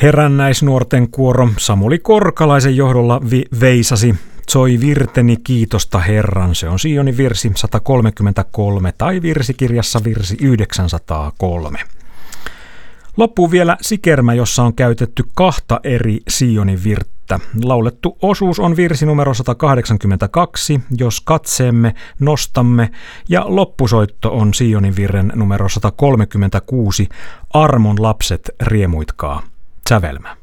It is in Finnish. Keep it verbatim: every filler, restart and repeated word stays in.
Herännäisnuorten kuoro Samuli Korkalaisen johdolla vi- veisasi Soi virteni kiitosta Herran. Se on Sionin virsi sata kolmekymmentäkolme tai virsikirjassa virsi yhdeksänsataakolme. Loppuun vielä sikermä, jossa on käytetty kahta eri Sionin virttä. Laulettu osuus on virsi numero sata kahdeksankymmentäkaksi, jos katseemme nostamme, ja loppusoitto on Sionin virren numero sata kolmekymmentäkuusi, Armon lapset riemuitkaa, sävelmä.